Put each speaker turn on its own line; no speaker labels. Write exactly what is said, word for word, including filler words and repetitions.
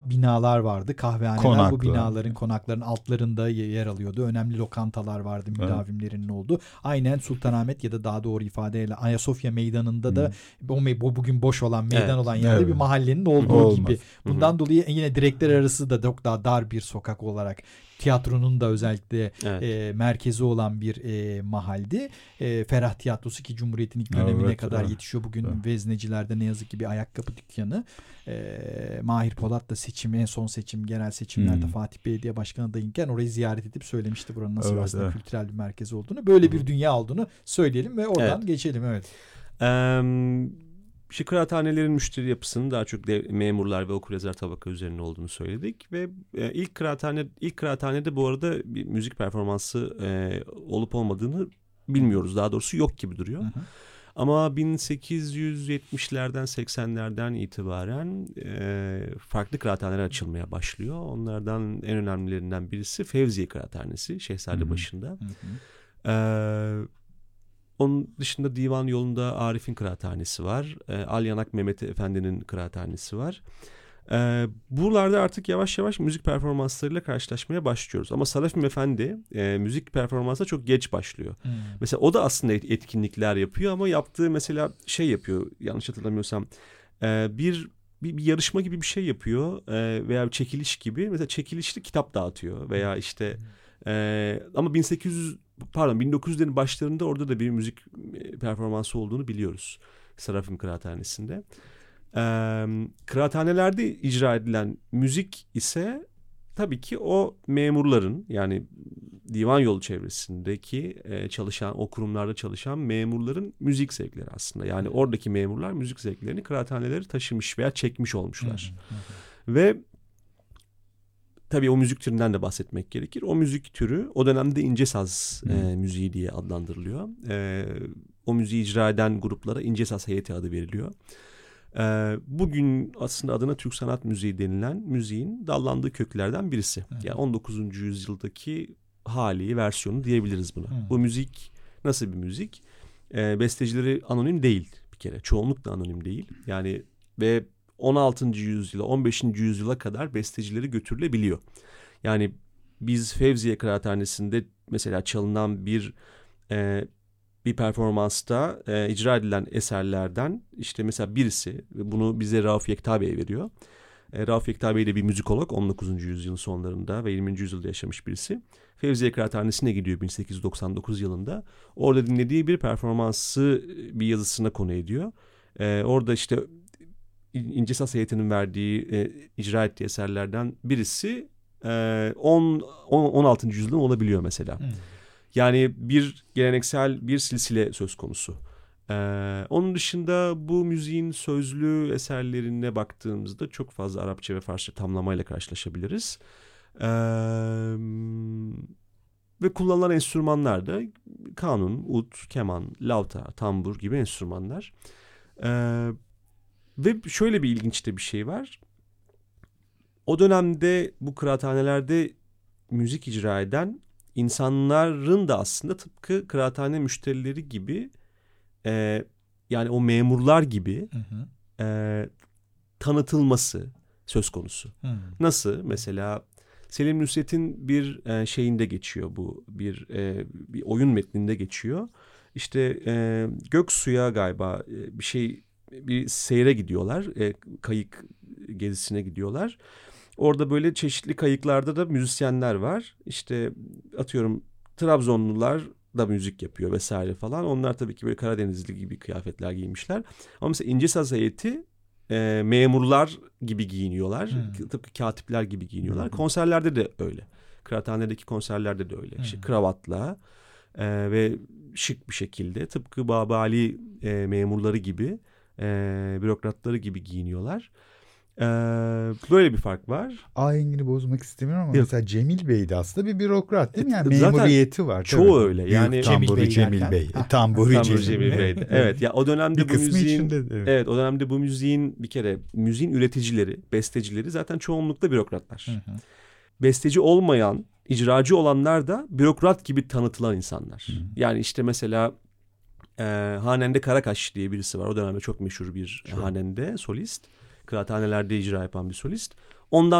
binalar vardı, kahvehaneler.
Konaklı.
Bu binaların, konakların altlarında yer alıyordu. Önemli lokantalar vardı, müdavimlerinin evet. olduğu. Aynen Sultanahmet ya da daha doğru ifadeyle Ayasofya Meydanı'nda da o, o bugün boş olan meydan evet. olan yerde evet. bir mahallenin olduğu Olmaz. gibi. Bundan Hı-hı. dolayı yine direkler arası da çok daha dar bir sokak olarak tiyatronun da özellikle evet. e, merkezi olan bir e, mahaldi. E, Ferah Tiyatrosu ki Cumhuriyet'in ilk dönemine evet, kadar evet. yetişiyor. Bugün evet. Veznecilerde ne yazık ki bir ayakkabı dükkanı. E, Mahir Polat da seçim, en son seçim, genel seçimlerde hmm. Fatih Belediye Başkanı adayınken orayı ziyaret edip söylemişti buranın nasıl evet, aslında evet. kültürel bir merkez olduğunu. Böyle hmm. bir dünya olduğunu söyleyelim ve oradan evet. geçelim. Evet.
Um... İşte kıraathanelerin müşteri yapısının daha çok de, memurlar ve okuryazar tabaka üzerine olduğunu söyledik ve e, ilk kıraathane ilk kıraathanede bu arada bir müzik performansı e, olup olmadığını bilmiyoruz. Daha doğrusu yok gibi duruyor. Hı hı. Ama bin sekiz yüz yetmişlerden seksenlerden itibaren e, farklı kıraathaneler açılmaya başlıyor. Onlardan en önemlilerinden birisi Fevziye Kıraathanesi Şehzadebaşı'nda. Hı hı. E, Onun dışında Divan Yolu'nda Arif'in kıraathanesi var. E, Alyanak Mehmet Efendi'nin kıraathanesi var. E, buralarda artık yavaş yavaş müzik performanslarıyla karşılaşmaya başlıyoruz. Ama Sarafim Efendi e, müzik performansına çok geç başlıyor. Hmm. Mesela o da aslında etkinlikler yapıyor ama yaptığı mesela şey yapıyor. Yanlış hatırlamıyorsam e, bir, bir bir yarışma gibi bir şey yapıyor e, veya bir çekiliş gibi. Mesela çekilişli kitap dağıtıyor veya işte e, ama bin sekiz yüz Pardon bin dokuz yüzlerin başlarında orada da bir müzik performansı olduğunu biliyoruz. Sarafim Kıraathanesi'nde. Ee, kıraathanelerde icra edilen müzik ise tabii ki o memurların yani divan yolu çevresindeki e, çalışan, o kurumlarda çalışan memurların müzik zevkleri aslında. Yani oradaki memurlar müzik zevklerini kıraathaneleri taşımış veya çekmiş olmuşlar. Hı hı. Ve tabii o müzik türünden de bahsetmek gerekir. O müzik türü o dönemde ince saz hmm. e, müziği diye adlandırılıyor. E, o müziği icra eden gruplara ince saz heyeti adı veriliyor. E, bugün aslında adına Türk sanat müziği denilen müziğin dallandığı köklerden birisi. Hmm. Yani on dokuzuncu yüzyıldaki hali, versiyonu diyebiliriz buna. Hmm. Bu müzik nasıl bir müzik? E, bestecileri anonim değil bir kere. Çoğunlukla anonim değil. Yani ve on altıncı yüzyıla, on beşinci yüzyıla kadar bestecileri götürülebiliyor. Yani biz Fevziye Kıraathanesi'nde mesela çalınan bir e, bir performansta e, icra edilen eserlerden işte mesela birisi, bunu bize Rauf Yekta Bey veriyor. E, Rauf Yekta Bey de bir müzikolog, on dokuzuncu yüzyılın sonlarında ve yirminci yüzyılda yaşamış birisi. Fevziye Kıraathanesi'ne gidiyor bin sekiz yüz doksan dokuz yılında. Orada dinlediği bir performansı bir yazısına konu ediyor. E, orada işte İnce Saz heyetinin verdiği, e, icra ettiği eserlerden birisi e, on on altıncı yüzyılın olabiliyor mesela. Hmm. Yani bir geleneksel bir silsile söz konusu. E, onun dışında bu müziğin sözlü eserlerine baktığımızda çok fazla Arapça ve Farsça tamlamayla karşılaşabiliriz. E, ve kullanılan enstrümanlar da kanun, ut, keman, lavta, tambur gibi enstrümanlar. Evet. Ve şöyle bir ilginç de bir şey var. O dönemde bu kıraathanelerde müzik icra eden insanların da aslında tıpkı kıraathane müşterileri gibi e, yani o memurlar gibi hı hı. E, tanıtılması söz konusu. Hı. Nasıl? Mesela Selim Nusret'in bir e, şeyinde geçiyor bu. Bir, e, bir oyun metninde geçiyor. İşte e, Göksu'ya galiba e, bir şey... bir seyre gidiyorlar. E, kayık gezisine gidiyorlar. Orada böyle çeşitli kayıklarda da müzisyenler var. İşte atıyorum Trabzonlular da müzik yapıyor vesaire falan. Onlar tabii ki böyle Karadenizli gibi kıyafetler giymişler. Ama mesela İnce Saz heyeti e, memurlar gibi giyiniyorlar. Hmm. Tıpkı katipler gibi giyiniyorlar. Hmm. Konserlerde de öyle. Kıraathanedeki konserlerde de öyle. Hmm. İşte kravatla e, ve şık bir şekilde tıpkı Babali e, memurları gibi E, bürokratları gibi giyiniyorlar. E, böyle bir fark var.
Ahengini bozmak istemiyorum ama Yok. mesela Cemil Bey de aslında bir bürokrat değil mi? Yani
Zaten
memuriyeti var.
Çoğu tabii. Öyle. Yani
Büyük tamburu Cemil Bey. Cemil Bey. E, tamburu
Tambur
Cemil,
Cemil Bey. Bey. Evet. Ya o dönemde
bir
bu müziğin
içinde, evet.
evet o dönemde bu müziğin bir kere müziğin üreticileri, bestecileri zaten çoğunlukla bürokratlar. Hı hı. Besteci olmayan, icracı olanlar da bürokrat gibi tanıtılan insanlar. Hı hı. Yani işte mesela e, Hanende Karakaş diye birisi var. O dönemde çok meşhur bir Şu. hanende solist. Kıraathanelerde icra yapan bir solist. Ondan